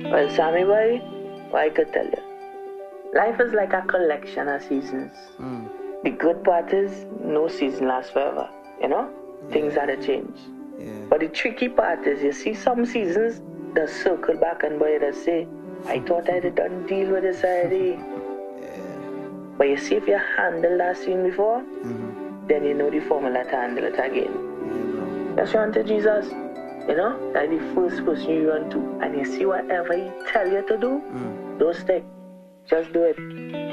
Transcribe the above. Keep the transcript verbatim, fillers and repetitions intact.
Well, Sammy boy, what I could tell you. Life is like a collection of seasons. Mm. The good part is no season lasts forever. You know? Yeah. Things had to change. Yeah. But the tricky part is you see some seasons that circle back and boy that say, I thought I'd done deal with this already. Yeah. But you see if you handle that scene before, Mm-hmm. then you know the formula to handle it again. Yeah, bro. Just run to Jesus. You know, that's the first person you run to. And you see whatever he tell you to do, Mm. don't stick. Just do it.